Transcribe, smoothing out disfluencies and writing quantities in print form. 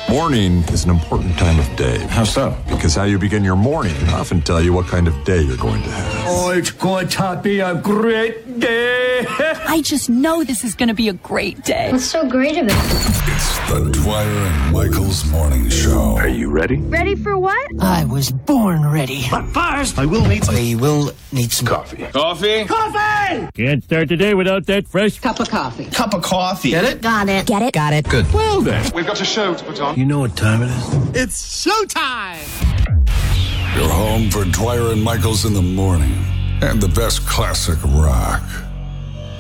Morning is an important time of day. How so? Because how you begin your morning can often tell you what kind of day you're going to have. Oh, it's going to be a great day. I just know this is going to be a great day. What's so great about it? It's the Dwyer and Michael's Morning Show. Are you ready? Ready for what? I was born ready. But first, I will need some Coffee. Coffee? coffee! Can't start the day without that fresh Cup of coffee. Cup of coffee. Get it? Got it. Get it? Got it. Good. Well then, we've got a show to put on. You know what time it is? It's showtime! You're home for Dwyer and Michael's in the morning. And the best classic rock.